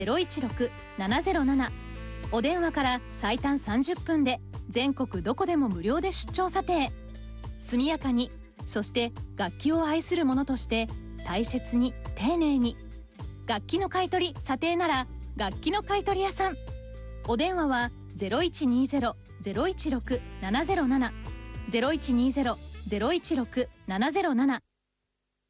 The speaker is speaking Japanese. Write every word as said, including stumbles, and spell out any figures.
ゼロいちろく ななゼロなな。お電話から最短さんじゅっぷんで全国どこでも無料で出張査定。速やかに、そして楽器を愛する者として大切に丁寧に。楽器の買取査定なら楽器の買取屋さん。お電話は ゼロいちにゼロ ゼロいちろく ななゼロなな ゼロいちにゼロ ゼロいちろく ななゼロなな